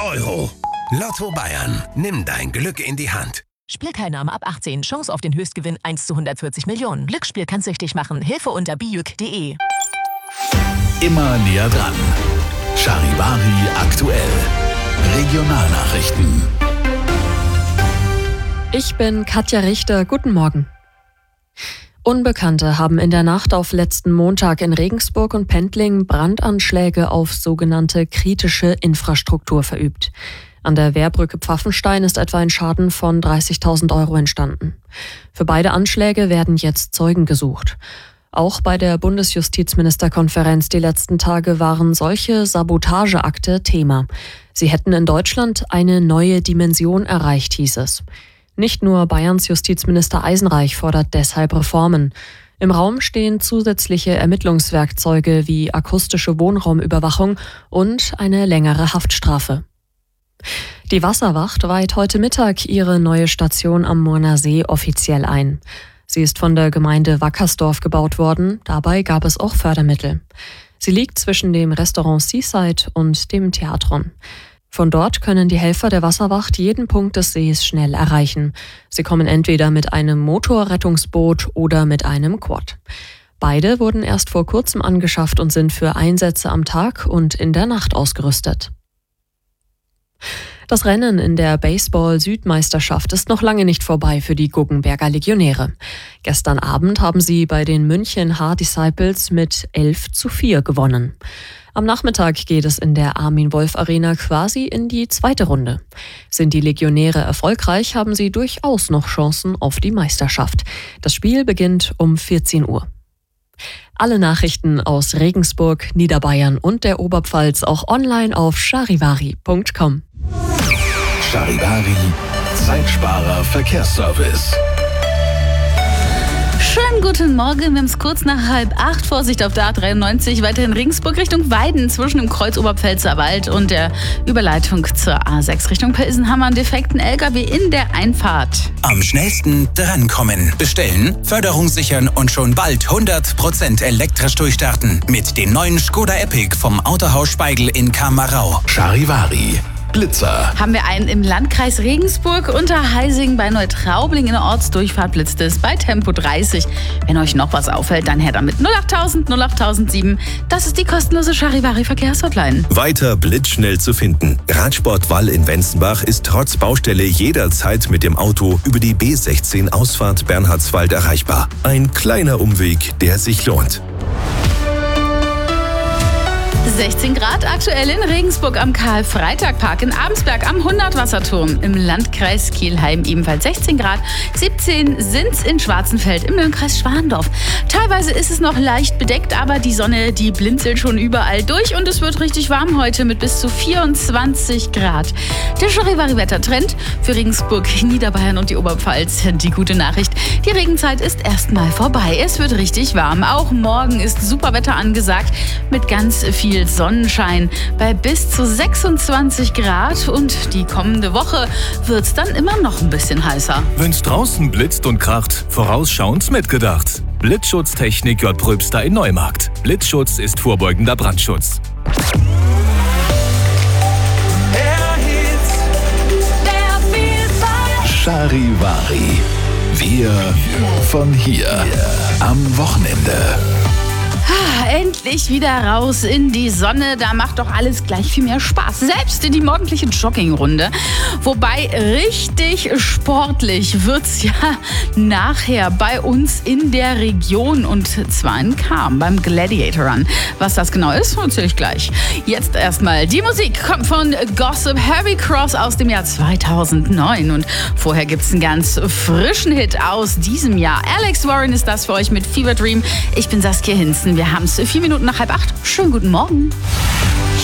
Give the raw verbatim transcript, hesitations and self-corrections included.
Euro. Lotto Bayern, nimm dein Glück in die Hand. Spielteilnahme ab achtzehn. Chance auf den Höchstgewinn eins zu hundertvierzig Millionen. Glücksspiel kann süchtig machen. Hilfe unter bijuk punkt de. Immer näher dran. Charivari aktuell. Regionalnachrichten. Ich bin Katja Richter. Guten Morgen. Unbekannte haben in der Nacht auf letzten Montag in Regensburg und Pendling Brandanschläge auf sogenannte kritische Infrastruktur verübt. An der Wehrbrücke Pfaffenstein ist etwa ein Schaden von dreißigtausend Euro entstanden. Für beide Anschläge werden jetzt Zeugen gesucht. Auch bei der Bundesjustizministerkonferenz die letzten Tage waren solche Sabotageakte Thema. Sie hätten in Deutschland eine neue Dimension erreicht, hieß es. Nicht nur Bayerns Justizminister Eisenreich fordert deshalb Reformen. Im Raum stehen zusätzliche Ermittlungswerkzeuge wie akustische Wohnraumüberwachung und eine längere Haftstrafe. Die Wasserwacht weiht heute Mittag ihre neue Station am Murner See offiziell ein. Sie ist von der Gemeinde Wackersdorf gebaut worden, dabei gab es auch Fördermittel. Sie liegt zwischen dem Restaurant Seaside und dem Theatron. Von dort können die Helfer der Wasserwacht jeden Punkt des Sees schnell erreichen. Sie kommen entweder mit einem Motorrettungsboot oder mit einem Quad. Beide wurden erst vor kurzem angeschafft und sind für Einsätze am Tag und in der Nacht ausgerüstet. Das Rennen in der Baseball-Südmeisterschaft ist noch lange nicht vorbei für die Guggenberger Legionäre. Gestern Abend haben sie bei den München Haar-Disciples mit elf zu vier gewonnen. Am Nachmittag geht es in der Armin-Wolf-Arena quasi in die zweite Runde. Sind die Legionäre erfolgreich, haben sie durchaus noch Chancen auf die Meisterschaft. Das Spiel beginnt um vierzehn Uhr. Alle Nachrichten aus Regensburg, Niederbayern und der Oberpfalz auch online auf charivari punkt com. Charivari, Zeitsparer Verkehrsservice. Schönen guten Morgen, wir haben es kurz nach halb acht. Vorsicht auf der A dreiundneunzig, weiter in Regensburg Richtung Weiden zwischen dem Kreuz Oberpfälzer Wald und der Überleitung zur A sechs Richtung Pilsen haben wir einen defekten L K W in der Einfahrt. Am schnellsten drankommen. Bestellen, Förderung sichern und schon bald hundert Prozent elektrisch durchstarten. Mit dem neuen Skoda Epic vom Autohaus Speigl in Kamerau. Charivari. Blitzer. Haben wir einen im Landkreis Regensburg unter Heising bei Neutraubling in der Ortsdurchfahrt blitzt es bei Tempo dreißig. Wenn euch noch was auffällt, dann her damit null achttausend null achttausendsieben. Das ist die kostenlose Charivari Verkehrshotline. Weiter blitzschnell zu finden. Radsport Wall in Wenzenbach ist trotz Baustelle jederzeit mit dem Auto über die B sechzehn Ausfahrt Bernhardswald erreichbar. Ein kleiner Umweg, der sich lohnt. sechzehn Grad aktuell in Regensburg am Karl-Freitag-Park, in Abensberg am hundert-Wasserturm, im Landkreis Kelheim ebenfalls sechzehn Grad, siebzehn sind's in Schwarzenfeld im Landkreis Schwandorf. Teilweise ist es noch leicht bedeckt, aber die Sonne, die blinzelt schon überall durch und es wird richtig warm heute mit bis zu vierundzwanzig Grad. Der Charivari-Wettertrend für Regensburg, Niederbayern und die Oberpfalz. Die gute Nachricht, die Regenzeit ist erstmal vorbei. Es wird richtig warm. Auch morgen ist super Wetter angesagt mit ganz viel Sonnenschein bei bis zu sechsundzwanzig Grad und die kommende Woche wird's dann immer noch ein bisschen heißer. Wenn's draußen blitzt und kracht, vorausschauend mitgedacht. Blitzschutztechnik J. Pröbster in Neumarkt. Blitzschutz ist vorbeugender Brandschutz. Charivari. Wir von hier. Am Wochenende. Ah, endlich wieder raus in die Sonne. Da macht doch alles gleich viel mehr Spaß. Selbst in die morgendliche Joggingrunde. Wobei richtig sportlich wird's ja nachher bei uns in der Region. Und zwar in Cham beim Gladiator Run. Was das genau ist, erzähle ich gleich. Jetzt erstmal die Musik kommt von Gossip Heavy Cross aus dem Jahr zweitausendneun. Und vorher gibt's einen ganz frischen Hit aus diesem Jahr. Alex Warren ist das für euch mit Fever Dream. Ich bin Saskia Hinzen. Wir haben es vier Minuten nach halb acht. Schönen guten Morgen.